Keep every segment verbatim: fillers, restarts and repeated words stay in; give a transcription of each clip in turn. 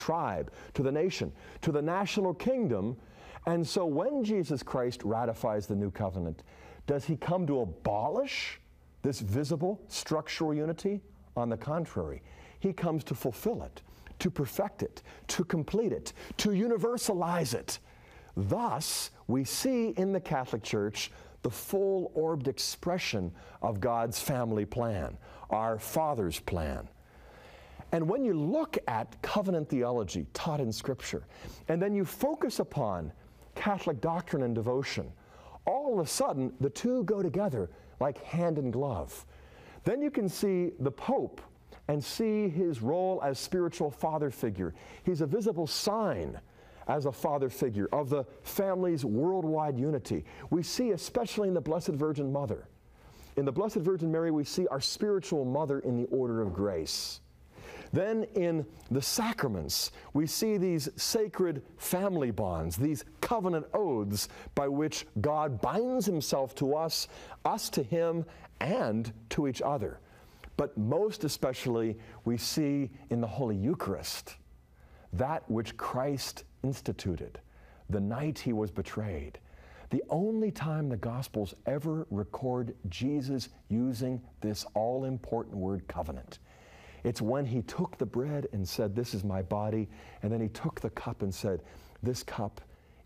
tribe, to the nation, to the national kingdom. And so when Jesus Christ ratifies the new covenant, does he come to abolish this visible structural unity? On the contrary, he comes to fulfill it, to perfect it, to complete it, to universalize it. Thus, we see in the Catholic Church the full-orbed expression of God's family plan, our Father's plan. And when you look at covenant theology taught in Scripture, and then you focus upon Catholic doctrine and devotion, all of a sudden the two go together like hand in glove. Then you can see the Pope and see his role as spiritual father figure. He's a visible sign as a father figure of the family's worldwide unity. We see, especially in the Blessed Virgin Mother. In the Blessed Virgin Mary, we see our spiritual mother in the order of grace. Then in the sacraments, we see these sacred family bonds, these covenant oaths by which God binds himself to us, us to him, and to each other. But most especially, we see in the Holy Eucharist that which Christ instituted the night he was betrayed. The only time the Gospels ever record Jesus using this all-important word covenant. It's when he took the bread and said, "This is my body," and then he took the cup and said, "This cup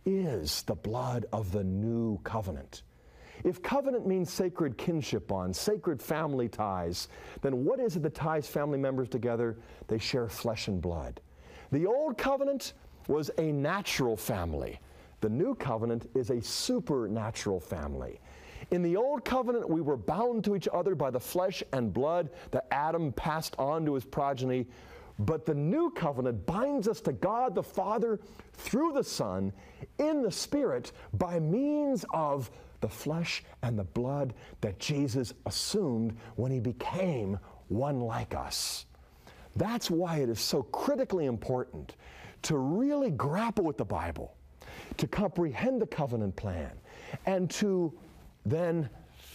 is the blood of the new covenant." If covenant means sacred kinship bonds, sacred family ties, then what is it that ties family members together? They share flesh and blood. The old covenant was a natural family. The new covenant is a supernatural family. In the old covenant, we were bound to each other by the flesh and blood that Adam passed on to his progeny. But the new covenant binds us to God the Father through the Son in the Spirit by means of the flesh and the blood that Jesus assumed when he became one like us. That's why it is so critically important to really grapple with the Bible, to comprehend the covenant plan, and to then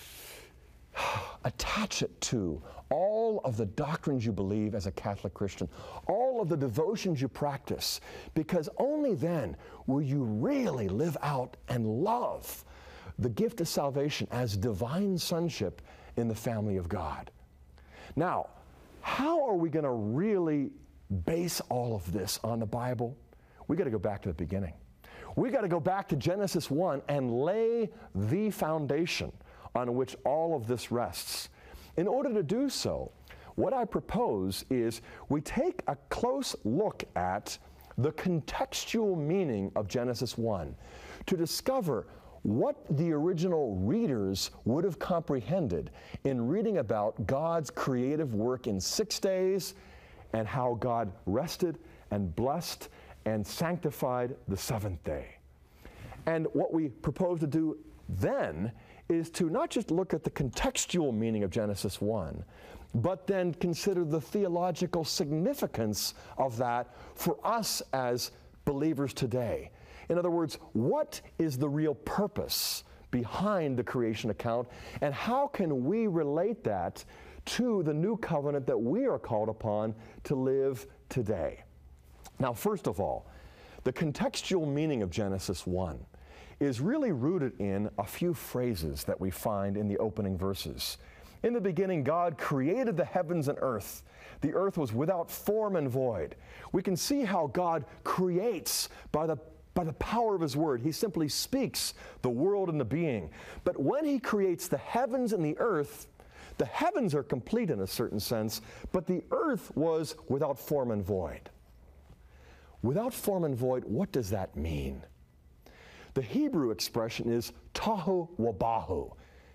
attach it to all of the doctrines you believe as a Catholic Christian, all of the devotions you practice, because only then will you really live out and love the gift of salvation as divine sonship in the family of God. Now, how are we going to really base all of this on the Bible? We got to go back to the beginning. We got to go back to Genesis one and lay the foundation on which all of this rests. In order to do so, what I propose is we take a close look at the contextual meaning of Genesis one to discover what the original readers would have comprehended in reading about God's creative work in six days and how God rested and blessed and sanctified the seventh day. And what we propose to do then is to not just look at the contextual meaning of Genesis one, but then consider the theological significance of that for us as believers today. In other words, what is the real purpose behind the creation account, and how can we relate that to the new covenant that we are called upon to live today? Now, first of all, the contextual meaning of Genesis one is really rooted in a few phrases that we find in the opening verses. In the beginning, God created the heavens and earth. The earth was without form and void. We can see how God creates by the by the power of his word. He simply speaks the world into being. But when he creates the heavens and the earth, the heavens are complete in a certain sense, but the earth was without form and void. Without form and void, what does that mean? The Hebrew expression is tohu wabahu.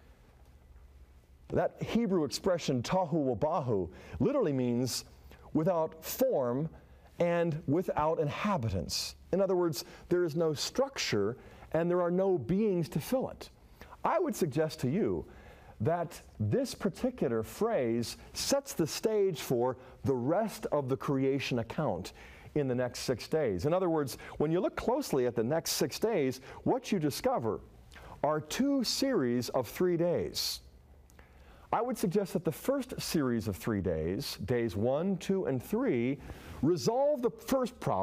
That Hebrew expression, tohu wabahu, literally means without form and without inhabitants. In other words, there is no structure and there are no beings to fill it. I would suggest to you that this particular phrase sets the stage for the rest of the creation account in the next six days. In other words, when you look closely at the next six days, what you discover are two series of three days. I would suggest that the first series of three days, days one, two, and three, resolve the first problem.